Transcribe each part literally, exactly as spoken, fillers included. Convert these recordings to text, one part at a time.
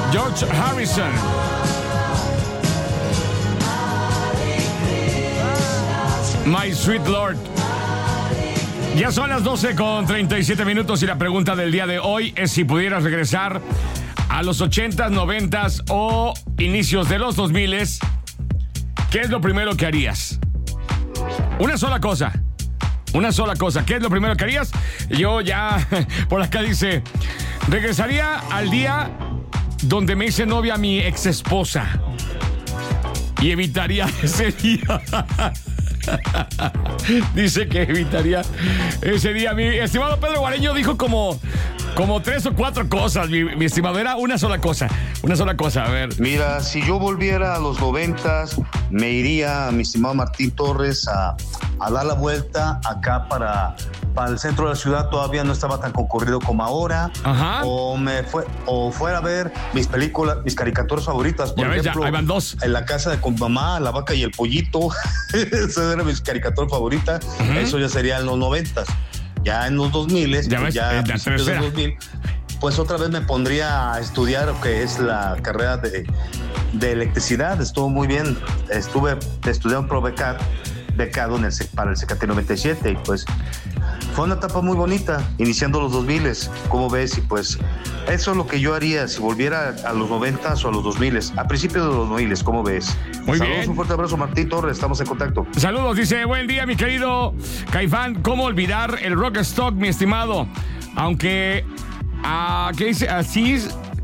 George Harrison. My Sweet Lord. Ya son las doce con treinta y siete minutos y la pregunta del día de hoy es si pudieras regresar a los ochentas, noventas o inicios de los dos miles, ¿qué es lo primero que harías? Una sola cosa. Una sola cosa. ¿Qué es lo primero que harías? Yo ya, por acá dice, regresaría al día donde me hice novia a mi ex esposa y evitaría ese día. Dice que evitaría ese día. Mi estimado Pedro Guareño dijo como, como tres o cuatro cosas, mi, mi estimado. Era una sola cosa. Una sola cosa, a ver. Mira, si yo volviera a los noventas, me iría, mi estimado Martín Torres, a, a dar la vuelta acá para, para el centro de la ciudad. Todavía no estaba tan concurrido como ahora. Ajá. O me fue, o fuera a ver mis películas, mis caricaturas favoritas. Por ya ejemplo, ves, ya, ahí van dos. En la casa de con mamá, La Vaca y el Pollito. Esa era mi caricatura favorita. Uh-huh. Eso ya sería en los noventas. Ya en los dos miles, ya, pues ya a principios de dos mil, pues otra vez me pondría a estudiar lo que es la carrera de, de electricidad. Estuvo muy bien. Estuve estudiando pro becar, becado en el, para el Secate noventa y siete y pues fue una etapa muy bonita, iniciando los dos miles, ¿cómo ves? Y pues eso es lo que yo haría si volviera a los noventas o a los dos miles, a principios de los dos miles, ¿cómo ves? Muy Saludos, bien. Un fuerte abrazo, Martín Torres, estamos en contacto. Saludos, dice, buen día, mi querido Caifán. ¿Cómo olvidar el rock stock, mi estimado? Aunque, uh, ¿qué dice? Así,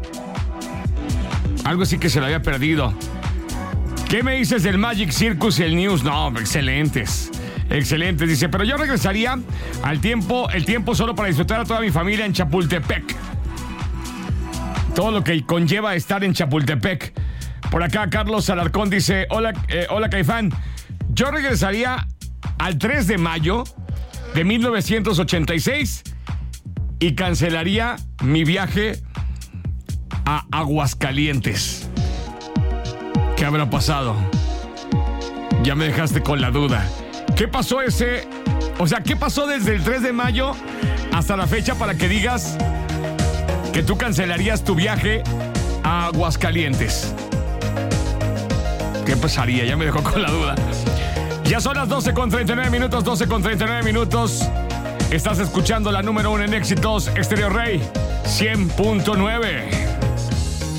algo así que se lo había perdido. ¿Qué me dices del Magic Circus y el News? No, excelentes. Excelente, dice, pero yo regresaría al tiempo, el tiempo solo para disfrutar a toda mi familia en Chapultepec. Todo lo que conlleva estar en Chapultepec. Por acá Carlos Alarcón dice, hola, eh, hola Caifán, yo regresaría al tres de mayo de mil novecientos ochenta y seis y cancelaría mi viaje a Aguascalientes. ¿Qué habrá pasado? Ya me dejaste con la duda. ¿Qué pasó ese? O sea, ¿qué pasó desde el tres de mayo hasta la fecha para que digas que tú cancelarías tu viaje a Aguascalientes? ¿Qué pasaría? Ya me dejó con la duda. Ya son las doce con treinta y nueve minutos, doce con treinta y nueve minutos. Estás escuchando la número uno en éxitos, Estéreo Rey cien punto nueve.